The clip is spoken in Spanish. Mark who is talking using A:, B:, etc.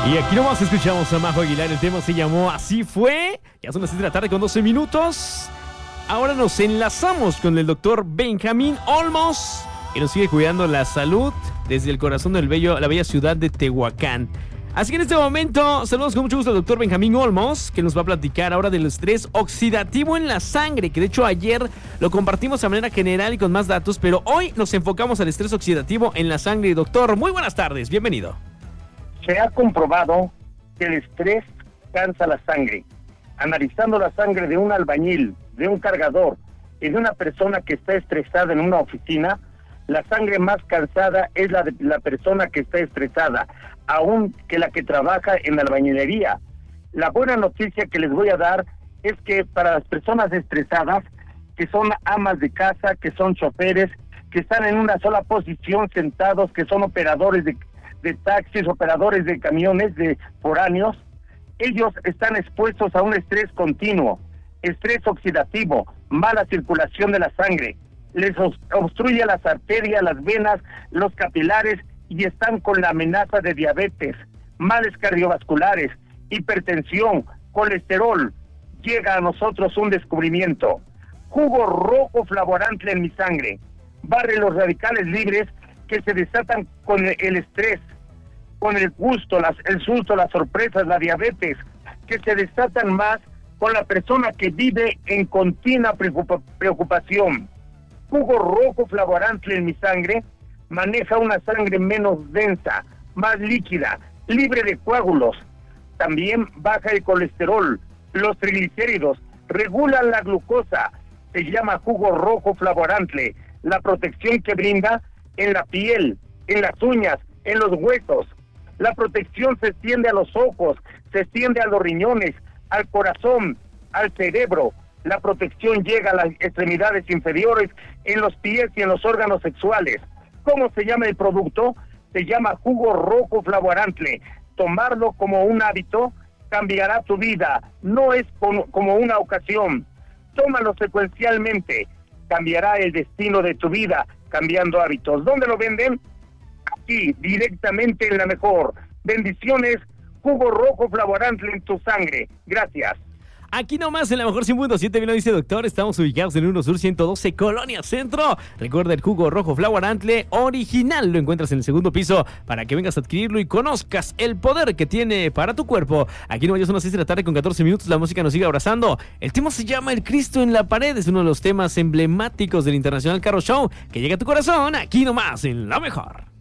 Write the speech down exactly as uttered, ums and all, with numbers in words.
A: Y aquí nomás escuchamos a Majo Aguilar, el tema se llamó Así Fue. Ya son las seis de la tarde con doce minutos. Ahora nos enlazamos con el doctor Benjamín Olmos, que nos sigue cuidando la salud desde el corazón del bello, la bella ciudad de Tehuacán. Así que en este momento saludos con mucho gusto al doctor Benjamín Olmos, que nos va a platicar ahora del estrés oxidativo en la sangre, que de hecho ayer lo compartimos de manera general y con más datos, pero hoy nos enfocamos al estrés oxidativo en la sangre. Doctor, muy buenas tardes, bienvenido.
B: Se ha comprobado que el estrés cansa la sangre. Analizando la sangre de un albañil, de un cargador y de una persona que está estresada en una oficina, la sangre más cansada es la de la persona que está estresada, aún que la que trabaja en la albañilería. La buena noticia que les voy a dar es que para las personas estresadas, que son amas de casa, que son choferes, que están en una sola posición sentados, que son operadores de de taxis, operadores de camiones, de foráneos, ellos están expuestos a un estrés continuo, estrés oxidativo, mala circulación de la sangre, les obstruye las arterias, las venas, los capilares y están con la amenaza de diabetes, males cardiovasculares, hipertensión, colesterol. Llega a nosotros un descubrimiento: jugo rojo flavorante en mi sangre, barre los radicales libres que se desatan con el estrés, con el gusto, las, el susto, las sorpresas, la diabetes, que se desatan más con la persona que vive en continua preocupa, preocupación. Jugo rojo flavorante en mi sangre maneja una sangre menos densa, más líquida, libre de coágulos. También baja el colesterol, los triglicéridos, regula la glucosa. Se llama jugo rojo flavorante, la protección que brinda en la piel, en las uñas, en los huesos. La protección se extiende a los ojos, se extiende a los riñones, al corazón, al cerebro. La protección llega a las extremidades inferiores, en los pies y en los órganos sexuales. ¿Cómo se llama el producto? Se llama jugo rojo flavorante. Tomarlo como un hábito cambiará tu vida, no es como, como una ocasión. Tómalo secuencialmente, cambiará el destino de tu vida, cambiando hábitos. ¿Dónde lo venden? Aquí, directamente en La Mejor. Bendiciones, jugo rojo flavorante en tu sangre. Gracias.
A: Aquí nomás en La Mejor cien punto siete, bien lo dice doctor, estamos ubicados en uno Sur ciento doce, Colonia Centro. Recuerda el jugo rojo flavorante original, lo encuentras en el segundo piso para que vengas a adquirirlo y conozcas el poder que tiene para tu cuerpo. Aquí nomás ya son las seis de la tarde con catorce minutos, la música nos sigue abrazando. El tema se llama El Cristo en la Pared, es uno de los temas emblemáticos del Internacional Carro Show que llega a tu corazón aquí nomás en La Mejor.